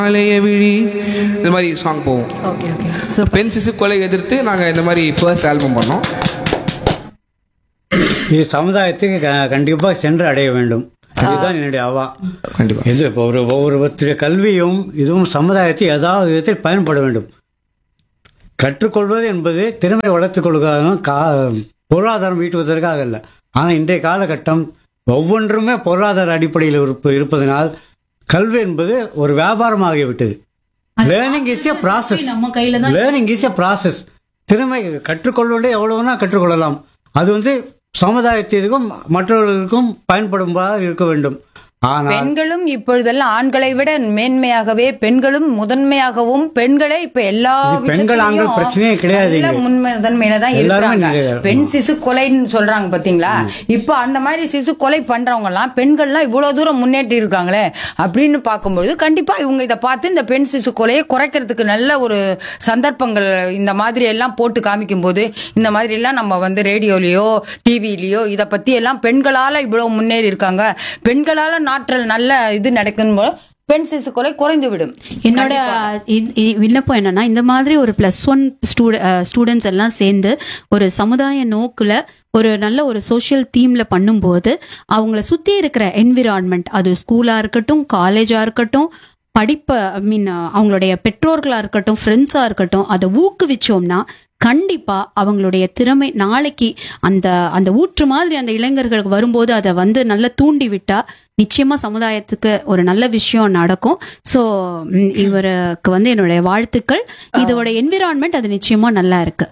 ஆலய விழி இந்த மாதிரி சாங் போவோம். Okay okay super. பெண் சிசு கொலை எதிர்த்து நாங்கள் இந்த மாதிரி ஃபர்ஸ்ட் ஆல்பம் பண்ணோம். இது சமுதாயத்துக்கு கண்டிப்பாக சென்று அடைய வேண்டும். இதுதான் என்னுடைய அவா. கண்டிப்பாக இது இப்போ ஒவ்வொருத்தருடைய கல்வியும் இதுவும் சமுதாயத்தை ஏதாவது விதத்தில் பயன்பட வேண்டும். கற்றுக்கொள்வது என்பது திறமை வளர்த்துக் கொள்வதற்காக பொருளாதாரம் ஈட்டுவதற்காக அல்ல. ஆனால் இன்றைய காலகட்டம் ஒவ்வொன்றுமே பொருளாதார அடிப்படையில் இருப்பதனால் கல்வி என்பது ஒரு வியாபாரமாகிவிட்டது. Learning is a process. Learning is a process. திறமை கற்றுக்கொள்வதே எவ்வளவுனா கற்றுக்கொள்ளலாம். அது சமுதாயத்திற்கும் மற்றவர்களுக்கும் பயன்படும்பதாக இருக்க வேண்டும். ஆனால் பெண்களும் இப்பொழுதெல்லாம் ஆண்களை விட மேன்மையாகவே பெண்களும் முதன்மையாகவும் பெண்களே இப்ப எல்லா பெண்கள் ஆண்கள் பிரச்சனையே கிடையாது. முதன்மையில தான் இருக்கிறாங்க. பெண் சிசு கொலைன்னு சொல்றாங்க பாத்தீங்களா? இப்ப அந்த மாதிரி சிசு கொலை பண்றவங்க எல்லாம் பெண்கள்லாம் இவ்வளவு தூரம் முன்னேற்றி இருக்காங்களே அப்படின்னு பார்க்கும்போது கண்டிப்பா இவங்க இதை பார்த்து இந்த பெண் சிசு கொலையை குறைக்கிறதுக்கு நல்ல ஒரு சந்தர்ப்பங்கள் இந்த மாதிரி எல்லாம் போட்டு காமிக்கும் போது இந்த மாதிரி எல்லாம் நம்ம ரேடியோலயோ டிவிலயோ இத பத்தி எல்லாம் பெண்களால இவ்வளவு முன்னேறி இருக்காங்க, பெண்களால நாற்றல் நல்ல இது நடக்கும் போது பெண் சிசு கொலை குறைந்து விடும். என்னோட விண்ணப்பம் என்னன்னா, இந்த மாதிரி ஒரு +1 ஸ்டூடெண்ட்ஸ் எல்லாம் சேர்ந்து ஒரு சமுதாய நோக்குல ஒரு நல்ல ஒரு சோஷியல் தீம்ல பண்ணும்போது அவங்கள சுத்தி இருக்கிற என்விரான்மெண்ட், அது ஸ்கூலா இருக்கட்டும், காலேஜா இருக்கட்டும், படிப்பை அவங்களுடைய பெற்றோர்களா இருக்கட்டும், ஃப்ரெண்ட்ஸா இருக்கட்டும், அதை ஊக்குவிச்சோம்னா கண்டிப்பா அவங்களுடைய திறமை நாளைக்கு அந்த ஊற்று மாதிரி அந்த இளைஞர்களுக்கு வரும்போது அதை நல்லா தூண்டி விட்டா நிச்சயமா சமுதாயத்துக்கு ஒரு நல்ல விஷயம் நடக்கும். சோ இவருக்கு என்னுடைய வாழ்த்துக்கள். இதோட என்விரான்மெண்ட் அது நிச்சயமா நல்லா இருக்கு.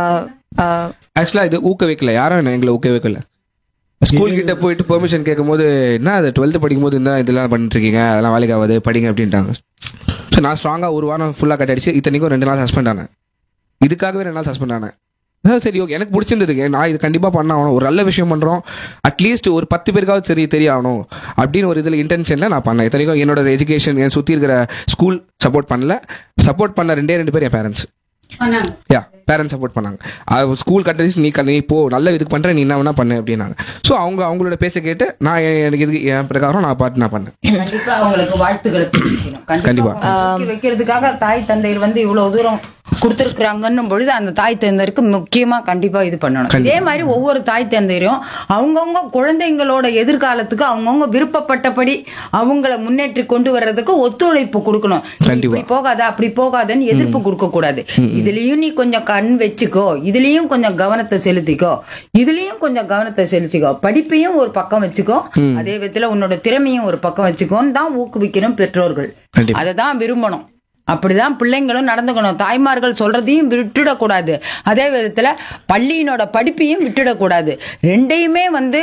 ஆக்சுவலா இது ஊக்குவிக்கல, யாரும் எங்களை ஊக்குவிக்கல. ஸ்கூல் கிட்ட போயிட்டு பெர்மிஷன் கேட்கும் போது என்ன அது 12th படிக்கும் போது இதெல்லாம் பண்ணிட்டு இருக்கீங்க, அதெல்லாம் வேலைக்கு ஆகாது, படிங்க அப்படின்ட்டாங்க. ஸோ நான் ஸ்ட்ராங்கா ஒரு வாரம் ஃபுல்லா கட் அடிச்சு இத்தனைக்கும் 2 நாள் சஸ்பெண்ட் ஆனேன். இதுக்காகவே 2 நாள் சஸ்பெண்ட் ஆனேன். சரி ஓகே, எனக்கு பிடிச்சிருந்ததுக்கு நான் இது கண்டிப்பா பண்ண ஆகணும், ஒரு நல்ல விஷயம் பண்றோம், அட்லீஸ்ட் ஒரு 10 பேருக்காவது தெரிய ஆகணும் அப்படின்னு ஒரு இதுல இன்டென்ஷன்ல நான் பண்ணேன். இத்தனைக்கும் என்னோட எஜுகேஷன் என் சுத்தி இருக்கிற ஸ்கூல் சப்போர்ட் பண்ணல. சப்போர்ட் பண்ண 2 பேர் என் பேரண்ட்ஸ். பேரண்ட்ஸ் சப்போர்ட் பண்ணாங்க. ஸ்கூல் கட்டடிச்சு நீ போ, நல்ல இதுக்கு பண்ற, நீ என்ன வேணா பண்ணு அப்படின்னாங்க. ஸோ அவங்களோட பேச கேட்டு நான் எனக்கு இதுக்கு என் பிரகாரம் நான் பண்ணேன். கண்டிப்பா அவங்களுக்கு வாழ்த்துக்களை கண்டிப்பா வைக்கிறதுக்காக தாய் தந்தையர் இவ்வளவு தூரம் கொடுத்திருக்கிறாங்கன்னும் பொழுது அந்த தாய் தந்தையருக்கு முக்கியமா கண்டிப்பா இது பண்ணணும். இதே மாதிரி ஒவ்வொரு தாய் தந்தையரும் அவங்கவுங்க குழந்தைங்களோட எதிர்காலத்துக்கு அவங்கவுங்க விருப்பப்பட்டபடி அவங்கள முன்னேற்றி கொண்டு வர்றதுக்கு ஒத்துழைப்பு கொடுக்கணும். இப்படி போகாத அப்படி போகாதன்னு எதிர்ப்பு கொடுக்க கூடாது. இதுலயும் நீ கொஞ்சம் கண் வச்சுக்கோ, இதுலயும் கொஞ்சம் கவனத்தை செலுத்திக்கோ, இதுலயும் கொஞ்சம் கவனத்தை செலுத்திக்கோ, படிப்பையும் ஒரு பக்கம் வச்சுக்கோ, அதே விதத்துல உன்னோட திறமையும் ஒரு பக்கம் வச்சுக்கோன்னு தான் ஊக்குவிக்கணும் பெற்றோர்கள். அததான் விரும்பணும். அப்படிதான் பிள்ளைங்களும் நடந்துக்கணும். தாய்மார்கள் சொல்றதையும் விட்டுடக்கூடாது, அதே விதத்துல பள்ளியினோட படிப்பையும் விட்டுடக்கூடாது. ரெண்டையுமே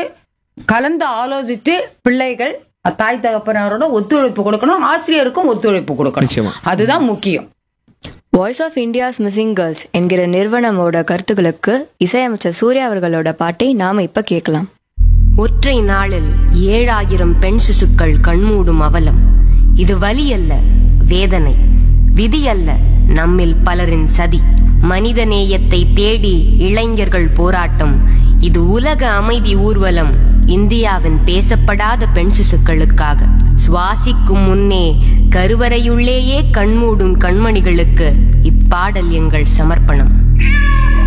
கலந்து ஆலோசித்து பிள்ளைகள் தாய் தகப்பனரோட ஒத்துழைப்பு கொடுக்கணும், ஆசிரியருக்கும் ஒத்துழைப்பு கொடுக்கணும். அதுதான் முக்கியம். Voice of India's missing girls என்கிற நிறுவனமோட கருத்துக்களுக்கு இசையமைச்சர் சூர்யா அவர்களோட பாட்டை நாம இப்ப கேட்கலாம். ஒற்றை நாளில் 7000 பெண் சிசுக்கள் கண்மூடும் அவலம். இது வலி அல்ல, வேதனை. விதி அல்ல, நம்மில் பலரின் சதி. மனித நேயத்தை தேடி இளைஞர்கள் போராட்டம். இது உலக அமைதி ஊர்வலம், இந்தியாவின் பேசப்படாத பெண் சிசுக்களுக்காக. சுவாசிக்கும் முன்னே கருவறையுள்ளேயே கண்மூடும் கண்மணிகளுக்கு இப்பாடல் எங்கள் சமர்ப்பணம்.